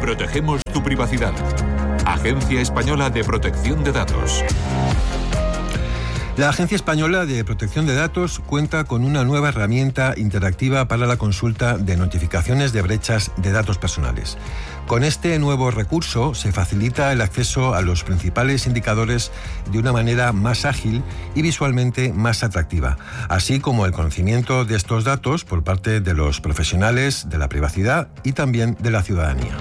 Protegemos tu privacidad. Agencia Española de Protección de Datos. La Agencia Española de Protección de Datos cuenta con una nueva herramienta interactiva para la consulta de notificaciones de brechas de datos personales. Con este nuevo recurso se facilita el acceso a los principales indicadores de una manera más ágil y visualmente más atractiva, así como el conocimiento de estos datos por parte de los profesionales de la privacidad y también de la ciudadanía.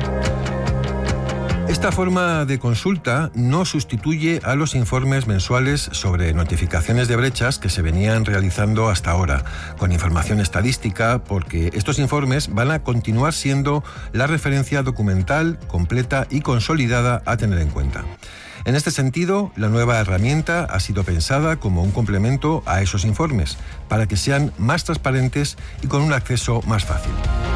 Esta forma de consulta no sustituye a los informes mensuales sobre notificaciones de brechas que se venían realizando hasta ahora, con información estadística, porque estos informes van a continuar siendo la referencia documental, completa y consolidada a tener en cuenta. En este sentido, la nueva herramienta ha sido pensada como un complemento a esos informes, para que sean más transparentes y con un acceso más fácil.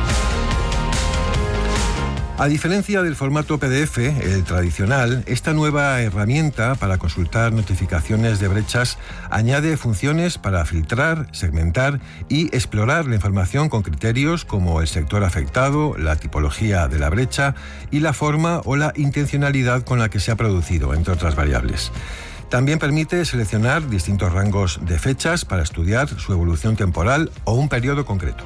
A diferencia del formato PDF, el tradicional, esta nueva herramienta para consultar notificaciones de brechas añade funciones para filtrar, segmentar y explorar la información con criterios como el sector afectado, la tipología de la brecha y la forma o la intencionalidad con la que se ha producido, entre otras variables. También permite seleccionar distintos rangos de fechas para estudiar su evolución temporal o un periodo concreto.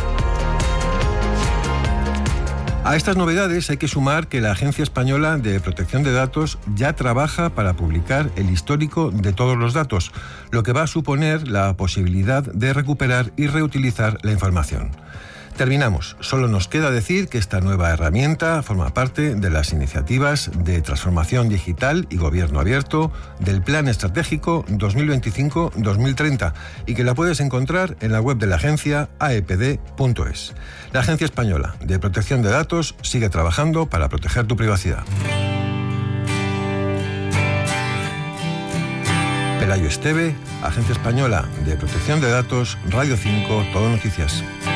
A estas novedades hay que sumar que la Agencia Española de Protección de Datos ya trabaja para publicar el histórico de todos los datos, lo que va a suponer la posibilidad de recuperar y reutilizar la información. Terminamos. Solo nos queda decir que esta nueva herramienta forma parte de las iniciativas de transformación digital y gobierno abierto del Plan Estratégico 2025-2030 y que la puedes encontrar en la web de la agencia aepd.es. La Agencia Española de Protección de Datos sigue trabajando para proteger tu privacidad. Pelayo Esteve, Agencia Española de Protección de Datos, Radio 5, Todo Noticias.